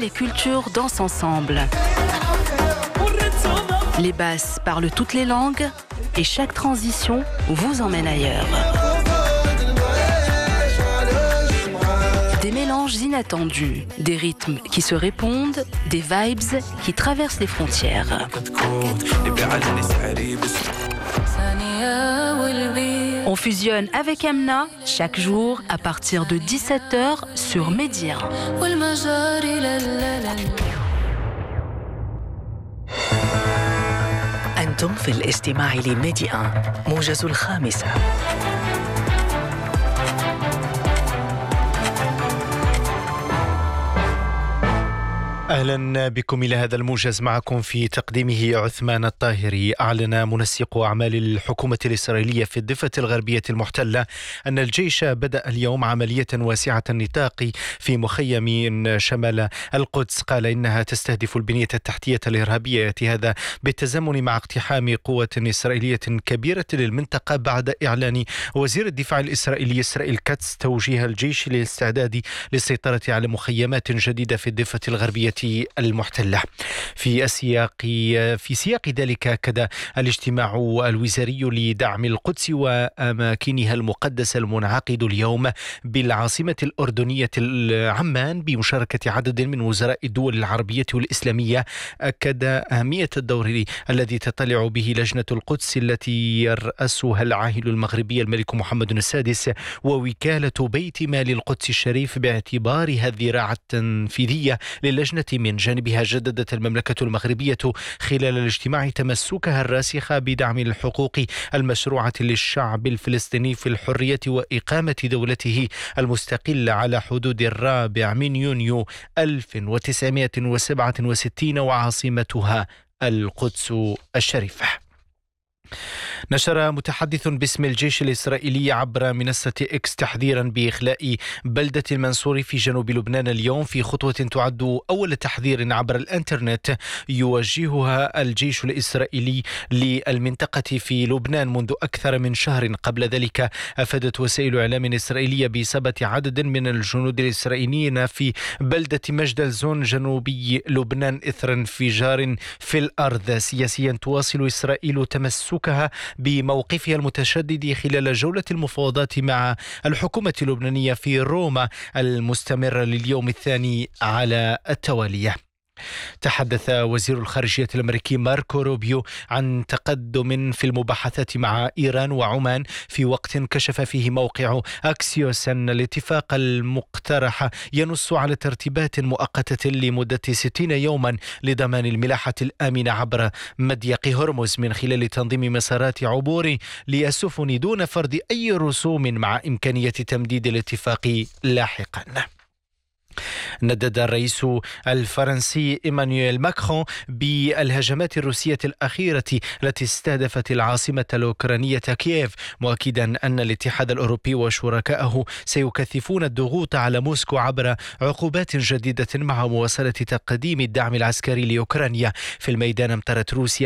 les cultures dansent ensemble. Les basses parlent toutes les langues et chaque transition vous emmène ailleurs. Des mélanges inattendus, des rythmes qui se répondent, des vibes qui traversent les frontières. On fusionne avec Amna chaque jour à partir de 17h sur Média. أنتم في الاستماع لميديا موجز 5. أهلا بكم إلى هذا الموجز، معكم في تقديمه عثمان الطاهري. أعلن منسق أعمال الحكومة الإسرائيلية في الضفة الغربية المحتلة أن الجيش بدأ اليوم عملية واسعة النطاق في مخيم شمال القدس. قال إنها تستهدف البنية التحتية الإرهابية، يأتي هذا بالتزامن مع اقتحام قوة إسرائيلية كبيرة للمنطقة بعد إعلان وزير الدفاع الإسرائيلي إسرائيل كاتس توجيه الجيش للاستعداد للسيطرة على مخيمات جديدة في الضفة الغربية المحتلة. في سياق ذلك أكد الاجتماع الوزاري لدعم القدس وأماكنها المقدسة المنعقد اليوم بالعاصمة الأردنية عمان بمشاركة عدد من وزراء الدول العربية والإسلامية، أكد أهمية الدور الذي تطلع به لجنة القدس التي يرأسها العاهل المغربي الملك محمد السادس ووكالة بيت مال القدس الشريف باعتبارها الذراع التنفيذية للجنة. من جانبها جددت المملكة المغربية خلال الاجتماع تمسكها الراسخ بدعم الحقوق المشروعة للشعب الفلسطيني في الحرية وإقامة دولته المستقلة على حدود 4 يونيو 1967 وعاصمتها القدس الشريفة. نشر متحدث باسم الجيش الإسرائيلي عبر منصة إكس تحذيرا بإخلاء بلدة المنصوري في جنوب لبنان اليوم، في خطوة تعد أول تحذير عبر الإنترنت يوجهها الجيش الإسرائيلي للمنطقة في لبنان منذ أكثر من شهر. قبل ذلك أفادت وسائل إعلام إسرائيلية بإصابة عدد من الجنود الإسرائيليين في بلدة مجدلزون جنوبي لبنان إثر انفجار في الأرض. سياسيا تواصل إسرائيل تمسكها بموقفها المتشدد خلال جولة المفاوضات مع الحكومة اللبنانية في روما المستمرة لليوم الثاني على التوالي. تحدث وزير الخارجية الأمريكي ماركو روبيو عن تقدم في المباحثات مع إيران وعمان في وقت كشف فيه موقع أكسيوس أن الاتفاق المقترح ينص على ترتيبات مؤقتة لمدة 60 يوما لضمان الملاحة الآمنة عبر مضيق هرمز من خلال تنظيم مسارات عبور للسفن دون فرض أي رسوم، مع إمكانية تمديد الاتفاق لاحقا. ندد الرئيس الفرنسي إيمانويل ماكرون بالهجمات الروسية الأخيرة التي استهدفت العاصمة الأوكرانية كييف، مؤكدا أن الاتحاد الأوروبي وشركائه سيكثفون الضغوط على موسكو عبر عقوبات جديدة مع مواصلة تقديم الدعم العسكري لأوكرانيا. في الميدان امترت روسيا